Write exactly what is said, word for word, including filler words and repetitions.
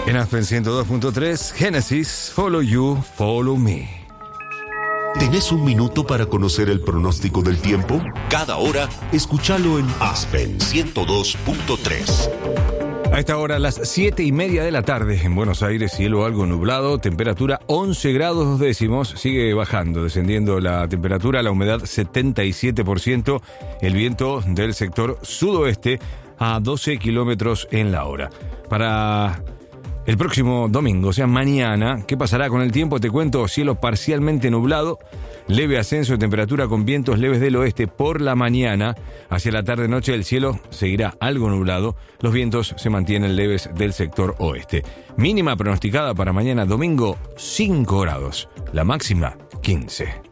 En Aspen ciento dos punto tres, Genesis, Follow You, Follow Me. ¿Tenés un minuto para conocer el pronóstico del tiempo? Cada hora, escúchalo en Aspen ciento dos punto tres. A esta hora, las siete y media de la tarde, en Buenos Aires, cielo algo nublado, temperatura once grados dos décimos, sigue bajando, descendiendo la temperatura, la humedad setenta y siete por ciento, el viento del sector sudoeste a doce kilómetros en la hora. Para el próximo domingo, o sea, mañana, ¿qué pasará con el tiempo? Te cuento, cielo parcialmente nublado, leve ascenso de temperatura con vientos leves del oeste por la mañana. Hacia la tarde-noche el cielo seguirá algo nublado, los vientos se mantienen leves del sector oeste. Mínima pronosticada para mañana domingo, cinco grados, la máxima, quince.